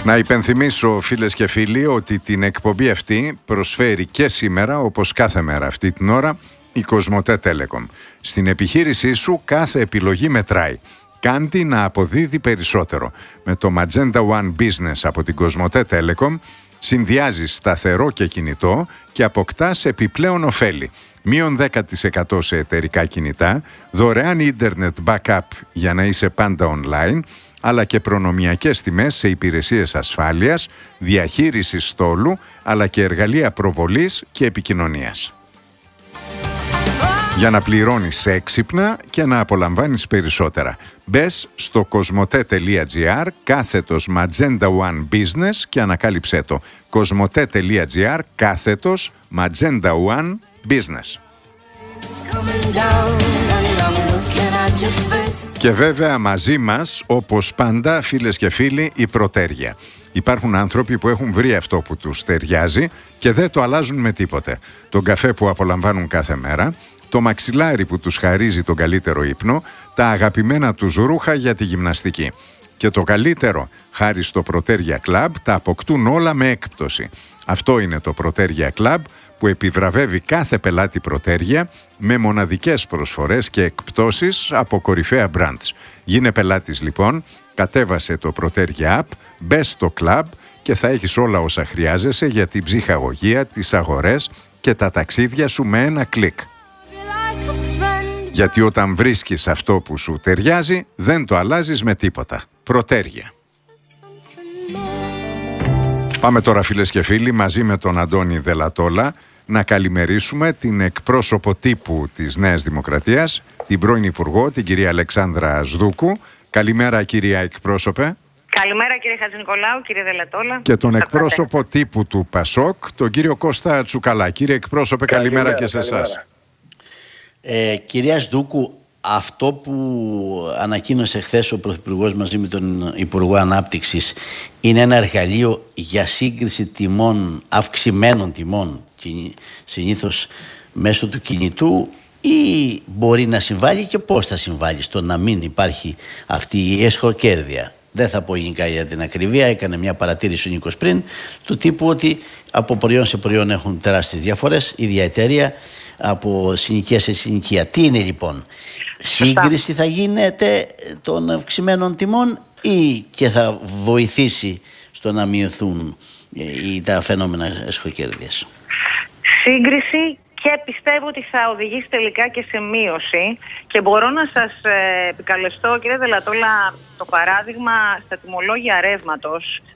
Να υπενθυμίσω, φίλες και φίλοι, ότι την εκπομπή αυτή προσφέρει και σήμερα, όπως κάθε μέρα αυτή την ώρα, η Κοσμοτέ Telecom. Στην επιχείρησή σου κάθε επιλογή μετράει. Κάντη να αποδίδει περισσότερο. Με το Magenta One Business από την Κοσμοτέ Telecom συνδυάζεις σταθερό και κινητό και αποκτάς επιπλέον ωφέλη. Μείον 10% σε εταιρικά κινητά, δωρεάν ίντερνετ backup για να είσαι πάντα online, αλλά και προνομιακές τιμές σε υπηρεσίες ασφάλειας, διαχείρισης στόλου, αλλά και εργαλεία προβολής και επικοινωνίας. Για να πληρώνεις έξυπνα και να απολαμβάνεις περισσότερα. Μπες στο cosmote.gr / Magenta One Business και ανακάλυψέ το. cosmote.gr / Magenta One Business. Και βέβαια μαζί μας, όπως πάντα, φίλες και φίλοι, η προτέρια. Υπάρχουν άνθρωποι που έχουν βρει αυτό που τους ταιριάζει και δεν το αλλάζουν με τίποτε. Τον καφέ που απολαμβάνουν κάθε μέρα, το μαξιλάρι που τους χαρίζει τον καλύτερο ύπνο, τα αγαπημένα τους ρούχα για τη γυμναστική. Και το καλύτερο, χάρη στο Προτέρια Club, τα αποκτούν όλα με έκπτωση. Αυτό είναι το Προτέρια Club που επιβραβεύει κάθε πελάτη Προτέρια με μοναδικές προσφορές και εκπτώσεις από κορυφαία brands. Γίνε πελάτης λοιπόν, κατέβασε το Προτέρια App, μπες στο club και θα έχεις όλα όσα χρειάζεσαι για την ψυχαγωγία, τις αγορές και τα ταξίδια σου με ένα κλικ. Γιατί όταν βρίσκεις αυτό που σου ταιριάζει, δεν το αλλάζεις με τίποτα. Προτέρια. Πάμε τώρα, φίλες και φίλοι, μαζί με τον Αντώνη Δελατόλα, να καλημερίσουμε την εκπρόσωπο τύπου της Νέας Δημοκρατίας, την πρώην Υπουργό, την κυρία Αλεξάνδρα Σδούκου. Καλημέρα, κυρία εκπρόσωπε. Καλημέρα, κύριε Χατζηνικολάου, κύριε Δελατόλα. Και τον εκπρόσωπο τύπου του ΠΑΣΟΚ, τον κύριο Κώστα Τσουκαλά. Κύριε εκπρόσωπε, καλημέρα και σε εσάς. Κυρία Σδούκου, αυτό που ανακοίνωσε χθες ο Πρωθυπουργός μαζί με τον Υπουργό Ανάπτυξης είναι ένα εργαλείο για σύγκριση τιμών, αυξημένων τιμών, συνήθως μέσω του κινητού, ή μπορεί να συμβάλλει και πώς θα συμβάλλει στο να μην υπάρχει αυτή η εσχροκέρδεια? Δεν θα πω γενικά για την ακριβία, έκανε μια παρατήρηση ο Νίκος πριν, του τύπου ότι από προϊόν σε προϊόν έχουν τεράστιες διαφορές, η ίδια εταιρεία, από συνοικία σε συνοικία. Τι είναι λοιπόν, σύγκριση θα γίνεται των αυξημένων τιμών ή και θα βοηθήσει στο να μειωθούν τα φαινόμενα εσχροκέρδειας? Σύγκριση, και πιστεύω ότι θα οδηγήσει τελικά και σε μείωση. Και μπορώ να σας επικαλεστώ, κύριε Δελατόλα, το παράδειγμα στα τιμολόγια ρεύματος,